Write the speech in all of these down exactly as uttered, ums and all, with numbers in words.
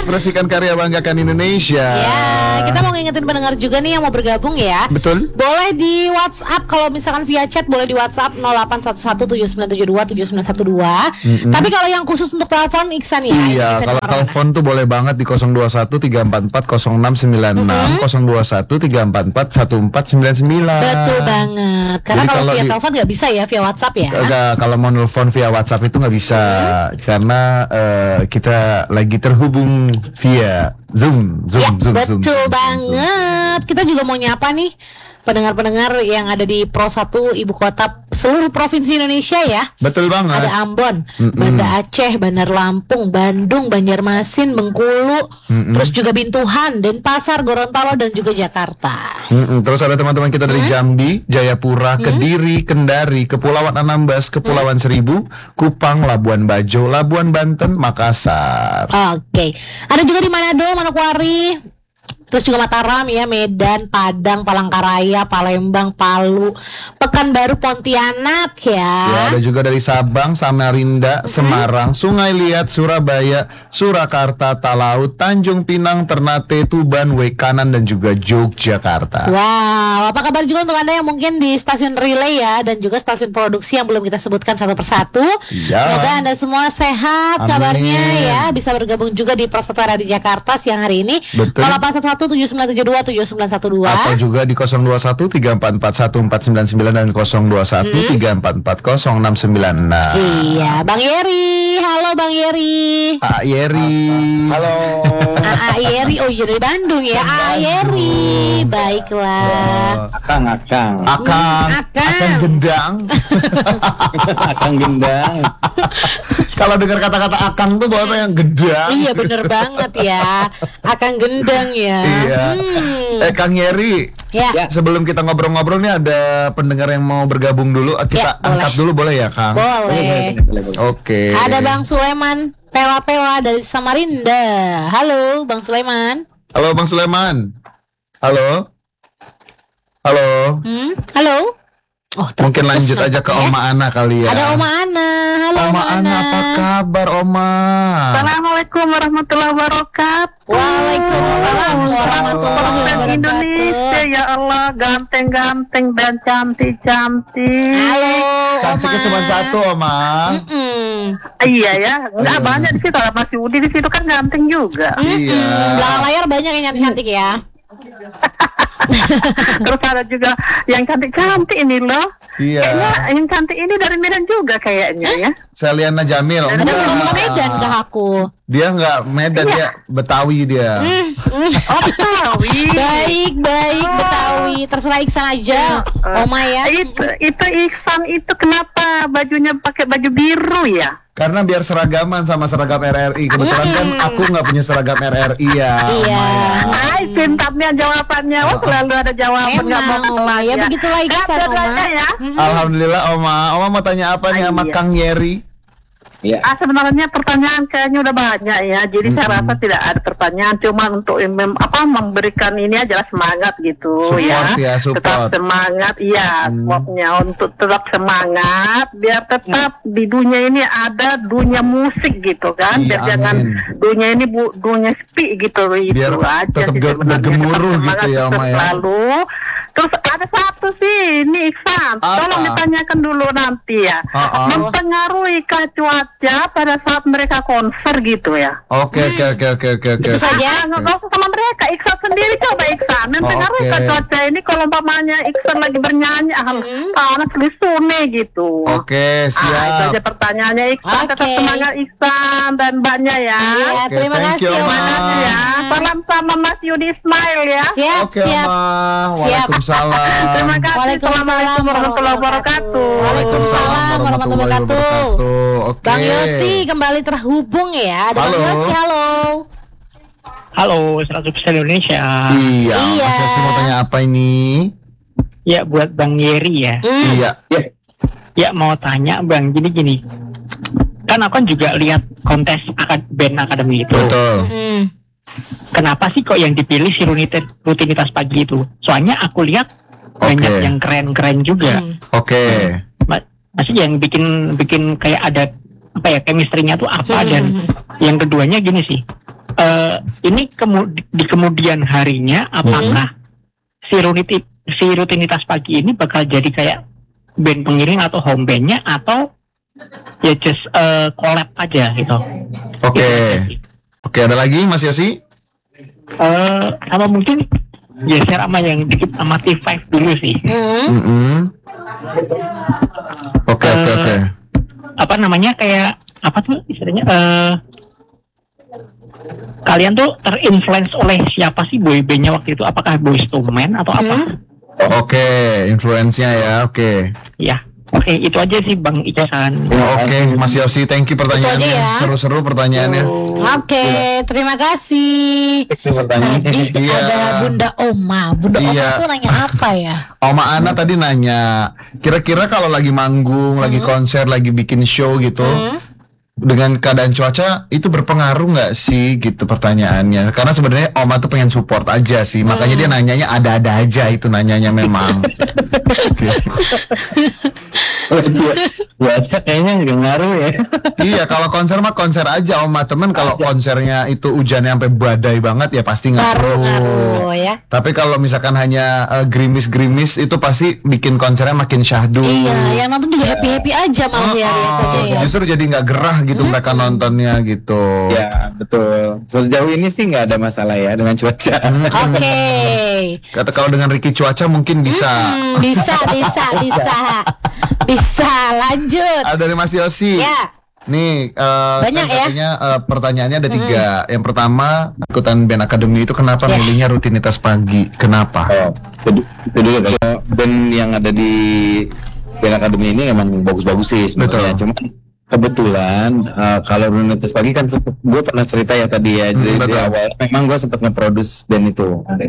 mengekspresikan karya banggakan Indonesia. Ya, kita mau ngingetin pendengar juga nih yang mau bergabung ya. Betul. Boleh di WhatsApp, kalau misalkan via chat boleh di WhatsApp nol delapan satu satu tujuh sembilan tujuh dua tujuh sembilan satu dua. Mm-hmm. Tapi kalau yang khusus untuk telepon Iksan ya. Iya, kalau telepon tuh boleh banget di nol dua satu tiga empat empat nol enam sembilan enam, mm-hmm. nol dua satu tiga empat empat satu empat sembilan sembilan. Betul banget. Karena jadi kalau, kalau via di, telepon nggak bisa ya, via WhatsApp ya. Enggak, kalau mau nelfon via WhatsApp itu nggak bisa, mm-hmm. karena uh, kita lagi terhubung via Zoom, Zoom, ya, Zoom, betul Zoom, Zoom, banget. Zoom. Kita juga mau nyapa nih pendengar-pendengar yang ada di Pro satu ibu kota seluruh provinsi Indonesia ya. Betul banget. Ada Ambon, Mm-mm. Banda Aceh, Bandar Lampung, Bandung, Banjarmasin, Bengkulu, Mm-mm. terus juga Bintuhan, Denpasar, Gorontalo dan juga Jakarta. Mm-mm. Terus ada teman-teman kita dari hmm? Jambi, Jayapura, hmm? Kediri, Kendari, Kepulauan Anambas, Kepulauan hmm? Seribu, Kupang, Labuan Bajo, Labuan Banten, Makassar. Oke. Okay. Ada juga di Manado, Manokwari. Terus juga Mataram ya, Medan, Padang, Palangkaraya, Palembang, Palu, Pekanbaru, Pontianak ya. Ya, ada juga dari Sabang, Samarinda, mm-hmm. Semarang, Sungai Liat, Surabaya, Surakarta, Talaut, Tanjung Pinang, Ternate, Tuban, Wekanan dan juga Yogyakarta. Wow, apa kabar juga untuk Anda yang mungkin di stasiun relay ya, dan juga stasiun produksi yang belum kita sebutkan satu persatu. Ya. Semoga Anda semua sehat. Amin. Kabarnya ya, bisa bergabung juga di Pro satu di Jakarta siang hari ini. Betul. nol delapan satu satu tujuh sembilan tujuh dua tujuh sembilan satu dua atau juga di nol dua satu tiga empat empat satu empat sembilan sembilan dan nol dua satu tiga empat empat nol enam sembilan enam. Iya, Bang Yeri. Halo Bang Yeri. A Yeri. Halo. A Yeri. Oh iya, dari Bandung ya. A Yeri. Baiklah. Akang, Akang. Akang. Akang. Akang gendang. Akang gendang. Kalau dengar kata-kata akang tuh bawa yang gendang. Iya bener banget ya. Akang gendang ya. Iya. Hmm. Eh Kang Yeri. Ya. Sebelum kita ngobrol-ngobrol nih ada pendengar yang mau bergabung dulu. Kita ya, angkat boleh. dulu boleh ya Kang? Boleh. Oke. Okay. Ada Bang Sulaiman Pela-Pela dari Samarinda. Halo Bang Sulaiman. Halo Bang Sulaiman. Halo. Halo. Hmm? Halo. Oh, mungkin lanjut aja ke ya? Oma Ana kali ya. Ada Oma Ana. Halo Oma, Oma Ana. Ana, apa kabar Oma? Assalamualaikum warahmatullahi wabarakatuh. Waalaikumsalam warahmatullahi wabarakatuh. Indonesia ya Allah, ganteng-ganteng dan cantik-cantik. Halo, cantiknya cuma satu Oma. Mm-mm. Iya ya, nggak uh. banyak di situ. Ada Mas Yudi di situ kan ganteng juga. Mm-mm. Iya. Belakang layar banyak yang cantik-cantik ya. Terus ada juga yang cantik-cantik ini loh. Iya. Kayaknya yang cantik ini dari Medan juga kayaknya ya. Seliana Jamil. Ada ngomong Medan ke aku. Dia nggak Medan, iya. Dia Betawi dia. Mm, mm. Oh Betawi. Baik baik oh. Betawi. Terserah Iksan aja, uh, Oma ya. Itu itu Iksan itu kenapa bajunya pakai baju biru ya? Karena biar seragaman sama seragam R R I. Kebetulan kan aku nggak punya seragam R R I ya. Iya. Nah, pintarnya jawabannya. Oh, selalu ada jawaban. Emang Oma ya, begitulah Iksan Oma. Ya? Alhamdulillah Oma. Oma mau tanya apa nih sama Kang Yeri? Ya. Ah, sebenarnya pertanyaan kayaknya udah banyak ya. Jadi mm-hmm. saya rasa tidak ada pertanyaan, cuma untuk mem, apa memberikan ini aja semangat gitu. Support ya. ya, support. Tetap semangat, iya. Mm. Supportnya untuk tetap semangat, biar tetap mm. di dunia ini ada dunia musik gitu kan. Iya, biar amin. Jangan dunia ini bu, dunia sepi gitu. Biar itu aja tetap bergemuruh gitu ya Oma ya. Lalu terus ada satu sih, ini Iksan, tolong ditanyakan dulu nanti ya. Uh-uh. Mempengaruhi cuaca pada saat mereka konser gitu ya. Oke oke oke oke oke oke. Itu saja. Nggak usah sama mereka, Iksan sendiri coba Iksan. Mempengaruhi okay. cuaca ini kalau umpamanya Iksan lagi bernyanyi, hmm. panas lisune gitu. Oke okay, siap. Ah, itu aja pertanyaannya Iksan. Okay. Tetap semangat Iksan dan Mbaknya ya. Ya okay, terima kasih Oma. Ya. Salam sama Mas Yudi Ismail ya. Siap okay, siap. Siap. Waalaikumsalam. Terima kasih. Waalaikumsalam warahmatullahi wabarakatuh. Waalaikumsalam warahmatullahi wabarakatuh. Oke. Bang Yosi kembali terhubung ya. Ada halo. Bang Yosi, halo. Halo, seratus persen Indonesia. Iya. Iya. Mas Yosi mau tanya apa ini? Ya buat Bang Yeri ya. Mm. Iya. Ya. Ya mau tanya Bang, gini-gini. Kan aku kan juga lihat kontes akad band akademi itu. Betul. Mm. Kenapa sih kok yang dipilih si rutinitas, rutinitas pagi itu? Soalnya aku lihat okay. banyak yang keren-keren juga. Mm. Oke. Okay. Ma- masih yang bikin bikin kayak ada apa ya chemistry-nya tuh apa mm. dan yang keduanya gini sih. eh, ini kemu- di kemudian harinya apakah si, rutin- si rutinitas pagi ini bakal jadi kayak band pengiring atau home bandnya atau ya just eh, collab aja gitu. Oke. Oke, ada lagi Mas Yosi? Eh, sama mungkin geser sama yang dikit sama T lima dulu sih. Hmm. Mm-mm. Oke, oke, Eh, oke. Apa namanya kayak apa tuh istilahnya? eh kalian tuh terinfluence oleh siapa sih boy bandnya waktu itu? Apakah Boyz two Men atau apa? Oke, influence-nya ya. Oke. Ya, oke itu aja sih Bang Icasan. Oke, Mas Yosi, thank you pertanyaannya. Itu aja ya. Seru-seru pertanyaannya. Oke, terima kasih. Itu pertanyaan. Tadi Iya. ada Bunda Oma. Bunda Oma Iya. tuh nanya apa ya? Oma Ana tadi nanya, kira-kira kalau lagi manggung, lagi konser, lagi bikin show gitu, dengan keadaan cuaca itu berpengaruh nggak sih gitu pertanyaannya? Karena sebenarnya Oma tuh pengen support aja sih, makanya dia nanyanya ada-ada aja itu nanyanya memang. Oke. Cuaca kayaknya nggak ngaruh ya. Iya, kalau konser mah konser aja Oma, temen kalau konsernya itu hujannya sampai badai banget ya pasti ngaruh. Ngaruh ya. Tapi kalau misalkan hanya eh, gerimis-gerimis itu pasti bikin konsernya makin syahdu. Iya, yang nonton juga happy-happy aja malah ya biasanya ya. Justru jadi nggak gerah gitu mereka nontonnya gitu. Ya betul. Sejauh ini sih nggak ada masalah ya dengan cuaca. Oke. Kata kalau dengan Ricky cuaca mungkin bisa. Hmm, bisa, bisa, bisa. Bisa, lanjut. Ada dari Mas Yosi. Ya. Nih, eh, Banyak kan ya? katanya eh, pertanyaannya ada tiga. Yang pertama, ikutan band akademi itu kenapa Ya. milihnya rutinitas pagi? Kenapa? Oh, itu, itu dulu kalau band yang ada di band akademi ini emang bagus-bagus sih sebenarnya. Betul. Cuma kebetulan uh, kalau rutinitas pagi kan gue pernah cerita ya tadi ya. Hmm, Jadi di betul. awal memang gue sempat nge-produce band itu.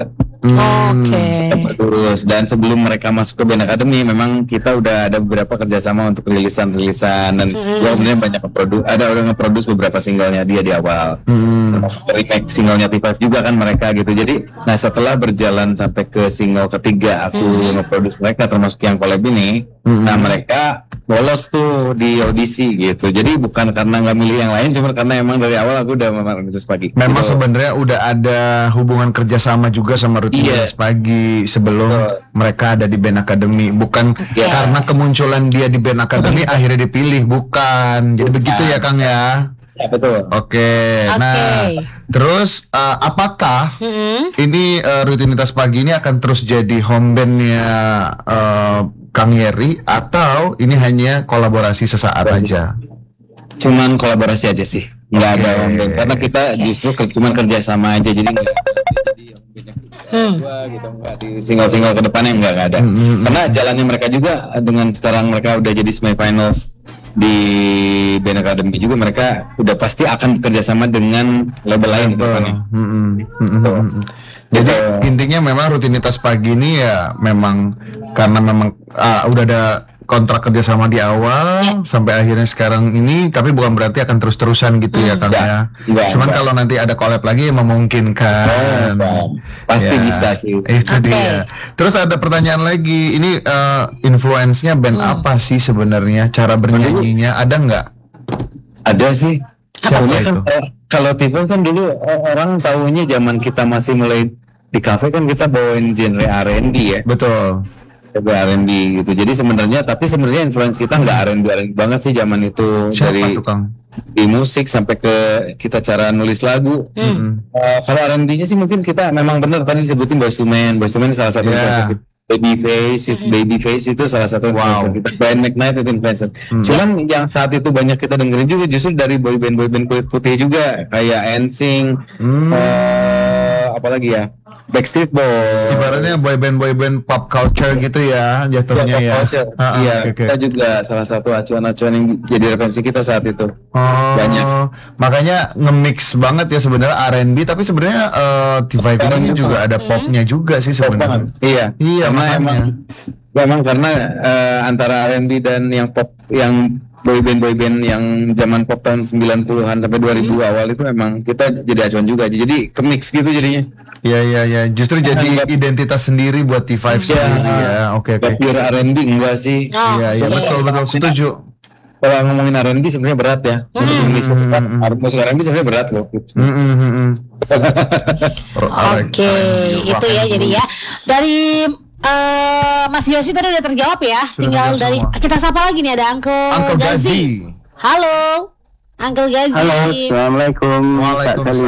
Hmm. Oke. Terus dan sebelum mereka masuk ke band akademi memang kita udah ada beberapa kerjasama untuk rilisan-rilisan dan gue kemudian banyak nge-produce, ada udah nge-produce beberapa singlenya dia di awal. Hmm. Termasuk remake singlenya T lima juga kan mereka gitu. Jadi nah setelah berjalan sampai ke single ketiga aku nge-produce mereka termasuk yang collab ini, nah mereka lolos tuh di audisi gitu. Jadi bukan karena nggak milih yang lain, cuma karena emang dari awal aku udah memang rutinitas pagi. Memang Gitu. sebenarnya udah ada hubungan kerjasama juga sama rutinitas Iya. pagi sebelum Betul. mereka ada di band akademi. Bukan Iya. karena kemunculan dia di band akademi akhirnya dipilih, bukan. Jadi begitu ya Kang ya. Ya, betul. Oke. Nah, terus eh, apakah Mm-mm. ini eh, rutinitas pagi ini akan terus jadi home bandnya eh, Kang Yeri atau ini hanya kolaborasi sesaat aja? Cuman kolaborasi aja sih, nggak Oke. ada home band. Karena kita justru ke, cuman kerja sama aja, jadi nggak jadi home bandnya Hmm. gua gitu, nggak di single-single ke depannya nggak nggak ada. Karena jalannya mereka juga dengan sekarang mereka udah jadi semifinals di band academy juga, mereka udah pasti akan kerjasama dengan label lain ke depannya. Mm-mm. Mm-mm. Mm-mm. Jadi intinya memang rutinitas pagi ini ya memang karena memang ah, udah ada kontrak kerjasama di awal sampai akhirnya sekarang ini, tapi bukan berarti akan terus-terusan gitu ya Kang ya. Enggak, Cuman enggak. kalau nanti ada collab lagi ya memungkinkan. Oh, pasti Ya, bisa sih. Itu Oke. dia. Terus ada pertanyaan lagi, ini eh, influence-nya band apa sih sebenarnya? Cara bernyanyinya ada nggak? Ada sih. Siapa Soalnya kan itu? eh, kalau T V kan dulu eh, orang tahunya zaman kita masih mulai di kafe kan kita bawain genre R and B ya. Betul. Genre R and B gitu. Jadi sebenarnya tapi sebenarnya influence kita nggak R and B R and B banget sih zaman itu. Siapa Dari tuh Kang? di musik sampai ke kita cara nulis lagu. Mm-mm. Eh, kalau R and B-nya sih mungkin kita memang benar tadi disebutin Boyz two Men. Boyz two Men salah satu Yeah. influencer kita. Babyface, itu- Babyface itu salah satu Wow. influencer kita. Brian McKnight itu influencer. Cuman yang saat itu banyak kita dengerin juga justru dari boyband boyband kulit putih juga kayak N Sync, Hmm. eh, apalagi ya Backstreet Boys. Ibaratnya boyband boyband pop culture gitu ya jatuhnya ya. Culture. Ah, ah, Iya, oke, oke. kita juga salah satu acuan-acuan yang jadi referensi kita saat itu. Oh, Banyak. Makanya nge-mix banget ya sebenarnya R and B, tapi sebenarnya eh, T lima ini juga ada popnya juga sih Pop sebenarnya. banget. Iya. Iya, karena makanya. emang memang karena eh, antara R and B dan yang pop yang boyband boyband yang zaman pop tahun sembilan puluhan sampai dua ribu awal itu emang kita jadi acuan juga. Jadi ke mix gitu jadinya. Iya iya iya, justru jadi Enggak. identitas sendiri buat T lima Iya. sendiri ya. Oke oke. Gak pure R and B enggak sih. Oh, Iya iya oke. betul betul setuju. kalau ngomongin R and B sebenarnya berat ya. Hmm. Untuk Indonesia kan musik R and B sebenarnya berat loh. Hmm, hmm, hmm, hmm. Oke, itu ya jadi ya dari eh, Mas Yosi tadi udah terjawab ya. Sudah Tinggal terjawab dari semua. kita sapa lagi nih ada Uncle, Uncle Gazi. Gazi. Halo, Uncle Gazi. Halo, assalamualaikum. Waalaikumsalam.